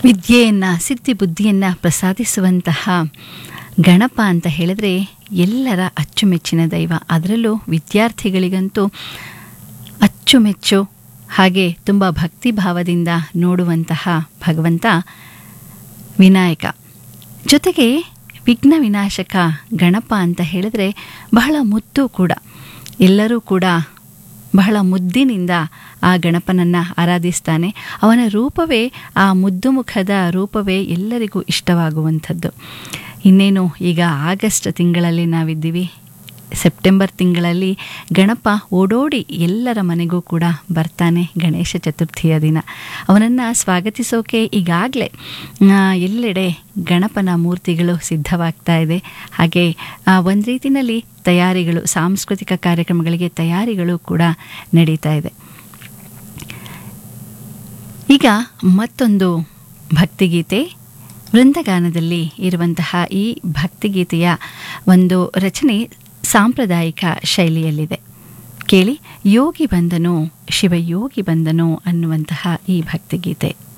ವಿದ್ಯೆಯನ್ನು ಸಿದ್ಧಿ ಬುದ್ಧಿಯನ್ನು ಪ್ರಸಾದಿಸುವಂತಹ ಗಣಪ ಅಂತ ಹೇಳಿದ್ರೆ ಎಲ್ಲರ ಅಚ್ಚುಮೆಚ್ಚಿನ ದೈವ. ಅದರಲ್ಲೂ ವಿದ್ಯಾರ್ಥಿಗಳಿಗಂತೂ ಅಚ್ಚುಮೆಚ್ಚು, ಹಾಗೆ ತುಂಬ ಭಕ್ತಿಭಾವದಿಂದ ನೋಡುವಂತಹ ಭಗವಂತ ವಿನಾಯಕ. ಜೊತೆಗೆ ವಿಘ್ನ ವಿನಾಶಕ ಗಣಪ ಅಂತ ಹೇಳಿದ್ರೆ ಬಹಳ ಮುದ್ದು ಕೂಡ. ಎಲ್ಲರೂ ಕೂಡ ಬಹಳ ಮುದ್ದಿನಿಂದ ಆ ಗಣಪನನ್ನು ಆರಾಧಿಸ್ತಾನೆ. ಅವನ ರೂಪವೇ, ಆ ಮುದ್ದು ಮುಖದ ರೂಪವೇ ಎಲ್ಲರಿಗೂ ಇಷ್ಟವಾಗುವಂಥದ್ದು. ಇನ್ನೇನು ಈಗ ಆಗಸ್ಟ್ ತಿಂಗಳಲ್ಲಿ ನಾವಿದ್ದೀವಿ. ಸೆಪ್ಟೆಂಬರ್ ತಿಂಗಳಲ್ಲಿ ಗಣಪ ಓಡೋಡಿ ಎಲ್ಲರ ಮನೆಗೂ ಕೂಡ ಬರ್ತಾನೆ ಗಣೇಶ ಚತುರ್ಥಿಯ ದಿನ. ಅವನನ್ನು ಸ್ವಾಗತಿಸೋಕೆ ಈಗಾಗಲೇ ಎಲ್ಲೆಡೆ ಗಣಪನ ಮೂರ್ತಿಗಳು ಸಿದ್ಧವಾಗ್ತಾ ಇದೆ. ಹಾಗೆ ಒಂದು ರೀತಿಯಲ್ಲಿ ತಯಾರಿಗಳು, ಸಾಂಸ್ಕೃತಿಕ ಕಾರ್ಯಕ್ರಮಗಳಿಗೆ ತಯಾರಿಗಳು ಕೂಡ ನಡೀತಾ ಇದೆ. ಈಗ ಮತ್ತೊಂದು ಭಕ್ತಿಗೀತೆ, ವೃಂದಗಾನದಲ್ಲಿ ಇರುವಂತಹ ಈ ಭಕ್ತಿಗೀತೆಯ ಒಂದು ರಚನೆ ಸಾಂಪ್ರದಾಯಿಕ ಶೈಲಿಯಲ್ಲಿದೆ. ಕೇಳಿ, ಯೋಗಿ ಬಂದನು ಶಿವಯೋಗಿ ಬಂದನು ಅನ್ನುವಂತಹ ಈ ಭಕ್ತಿಗೀತೆ.